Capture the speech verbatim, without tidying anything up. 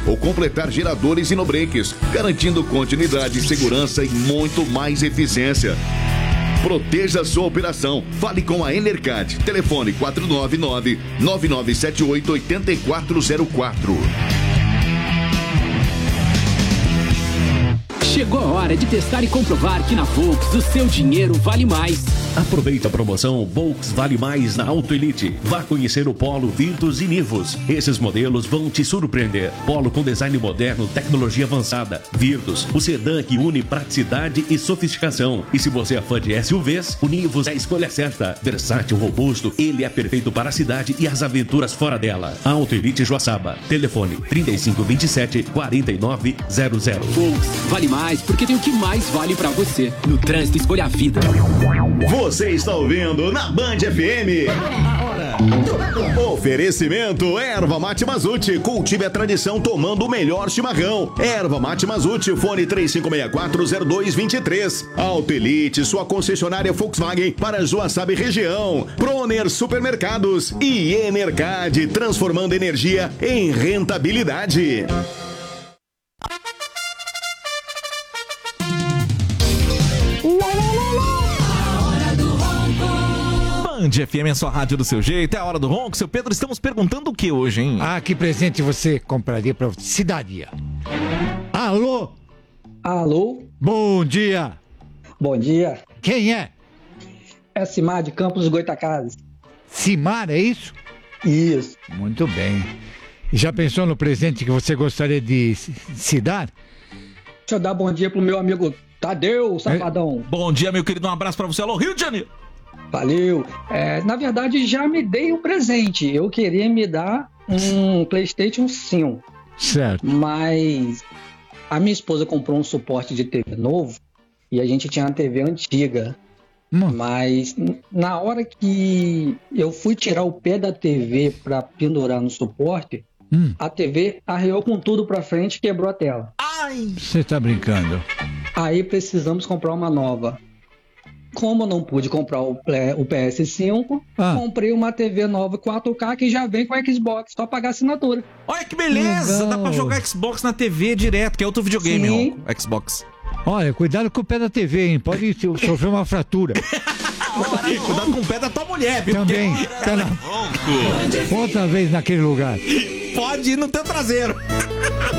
ou completar geradores e no-breaks, garantindo continuidade, segurança e muito mais eficiência. Proteja sua operação. Fale com a Enercad. Telefone quatro nove nove, nove nove sete oito, oito quatro zero quatro. Chegou a hora de testar e comprovar que na Volks o seu dinheiro vale mais. Aproveita a promoção Volks Vale Mais na Auto Elite. Vá conhecer o Polo, Virtus e Nivus. Esses modelos vão te surpreender. Polo com design moderno, tecnologia avançada. Virtus, o sedã que une praticidade e sofisticação. E se você é fã de S U Vs, o Nivus é a escolha certa. Versátil, robusto, ele é perfeito para a cidade e as aventuras fora dela. Auto Elite Joaçaba. Telefone trinta e cinco, vinte e sete, quarenta e nove zero zero. Volks vale mais porque tem o que mais vale pra você. No trânsito, escolha a vida. Você está ouvindo na Band F M. Oferecimento Erva Mate Mazute. Cultive a tradição tomando o melhor chimarrão. Erva Mate Mazute, fone três cinco seis quatro, zero dois dois três. Auto Elite, sua concessionária Volkswagen para Joaçaba e região. Proner Supermercados e Enercad, transformando energia em rentabilidade. Band F M é sua rádio do seu jeito, é a hora do ronco. Seu Pedro, estamos perguntando o que hoje, hein? Ah, que presente você compraria pra cidadania? Alô? Alô? Bom dia. Bom dia. Quem é? É Simar de Campos dos Goitacazes. Simar, é isso? Isso. Muito bem. Já pensou no presente que você gostaria de se dar? Deixa eu dar bom dia pro meu amigo Tadeu, safadão. É. Bom dia, meu querido, um abraço pra você. Alô, Rio de Janeiro. Valeu. É, na verdade, já me dei um presente. Eu queria me dar um PlayStation cinco. Certo. Mas a minha esposa comprou um suporte de T V novo e a gente tinha uma T V antiga. Hum. Mas na hora que eu fui tirar o pé da T V para pendurar no suporte, hum. a T V arreou com tudo para frente e quebrou a tela. Ai! Você tá brincando? Aí precisamos comprar uma nova. Como eu não pude comprar o, o P S cinco, ah. comprei uma T V nova quatro K que já vem com a Xbox, só pagar assinatura. Olha que beleza! Legal. Dá pra jogar Xbox na T V direto, que é outro videogame, Sim. ó, Xbox. Olha, cuidado com o pé da T V, hein? Pode sofrer uma fratura. Cuidado com o pé da tua mulher, viu? Também. Tá na... Outra vez naquele lugar. Pode ir no teu traseiro.